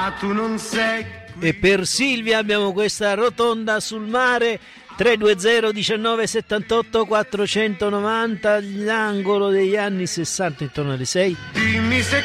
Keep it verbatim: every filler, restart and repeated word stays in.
tu non sei. E per Silvia abbiamo questa Rotonda sul mare, tre due zero diciannove settantotto quattrocentonovanta, l'angolo degli anni sessanta intorno alle sei. Dimmi se